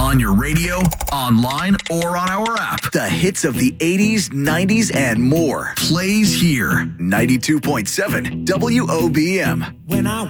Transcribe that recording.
On your radio, online, or on our app. The hits of the 80s, 90s, and more. Plays here. 92.7 WOBM. When I